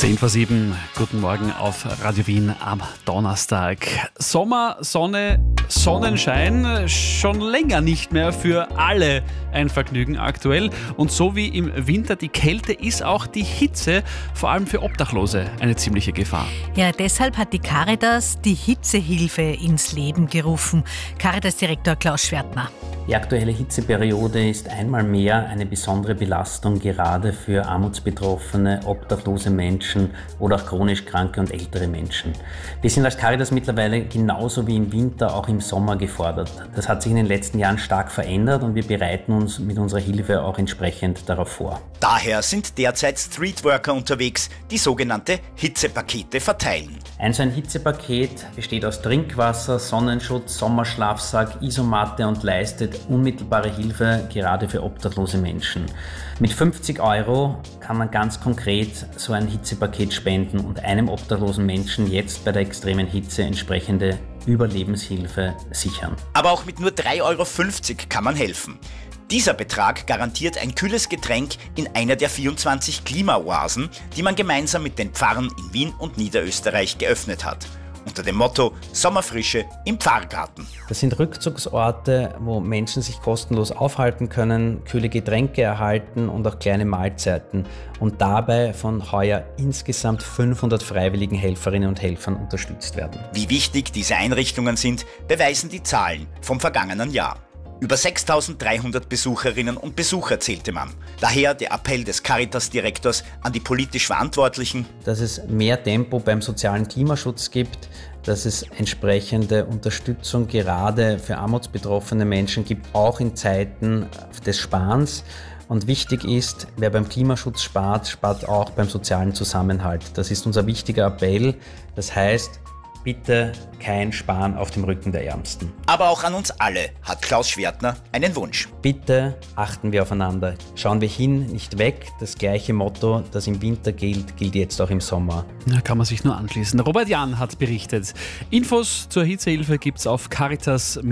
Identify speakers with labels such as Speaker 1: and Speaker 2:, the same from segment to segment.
Speaker 1: 10:07, guten Morgen auf Radio Wien am Donnerstag. Sommer, Sonne, Sonnenschein, schon länger nicht mehr für alle ein Vergnügen aktuell. Und so wie im Winter die Kälte, ist auch die Hitze, vor allem für Obdachlose, eine ziemliche Gefahr.
Speaker 2: Ja, deshalb hat die Caritas die Hitzehilfe ins Leben gerufen. Caritas-Direktor Klaus Schwertner.
Speaker 3: Die aktuelle Hitzeperiode ist einmal mehr eine besondere Belastung, gerade für armutsbetroffene, obdachlose Menschen oder auch chronisch kranke und ältere Menschen. Wir sind als Caritas mittlerweile genauso wie im Winter auch im Sommer gefordert. Das hat sich in den letzten Jahren stark verändert und wir bereiten uns mit unserer Hilfe auch entsprechend darauf vor.
Speaker 4: Daher sind derzeit Streetworker unterwegs, die sogenannte Hitzepakete verteilen.
Speaker 3: So ein Hitzepaket besteht aus Trinkwasser, Sonnenschutz, Sommerschlafsack, Isomatte und leistet unmittelbare Hilfe gerade für obdachlose Menschen. Mit 50 € kann man ganz konkret so ein Hitzepaket spenden und einem obdachlosen Menschen jetzt bei der extremen Hitze entsprechende Überlebenshilfe sichern.
Speaker 4: Aber auch mit nur 3,50 € kann man helfen. Dieser Betrag garantiert ein kühles Getränk in einer der 24 Klimaoasen, die man gemeinsam mit den Pfarren in Wien und Niederösterreich geöffnet hat. Unter dem Motto Sommerfrische im Pfarrgarten.
Speaker 3: Das sind Rückzugsorte, wo Menschen sich kostenlos aufhalten können, kühle Getränke erhalten und auch kleine Mahlzeiten und dabei von heuer insgesamt 500 freiwilligen Helferinnen und Helfern unterstützt werden.
Speaker 4: Wie wichtig diese Einrichtungen sind, beweisen die Zahlen vom vergangenen Jahr. Über 6.300 Besucherinnen und Besucher zählte man. Daher der Appell des Caritas-Direktors an die politisch Verantwortlichen,
Speaker 3: dass es mehr Tempo beim sozialen Klimaschutz gibt, dass es entsprechende Unterstützung gerade für armutsbetroffene Menschen gibt, auch in Zeiten des Sparens. Und wichtig ist, wer beim Klimaschutz spart, spart auch beim sozialen Zusammenhalt. Das ist unser wichtiger Appell. Das heißt, bitte kein Sparen auf dem Rücken der Ärmsten.
Speaker 4: Aber auch an uns alle hat Klaus Schwertner einen Wunsch.
Speaker 3: Bitte achten wir aufeinander. Schauen wir hin, nicht weg. Das gleiche Motto, das im Winter gilt, gilt jetzt auch im Sommer.
Speaker 1: Da kann man sich nur anschließen. Robert Jahn hat berichtet. Infos zur Hitzehilfe gibt's auf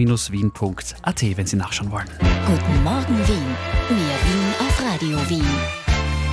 Speaker 1: caritas-wien.at, wenn Sie nachschauen wollen.
Speaker 5: Guten Morgen Wien. Mehr Wien auf Radio Wien.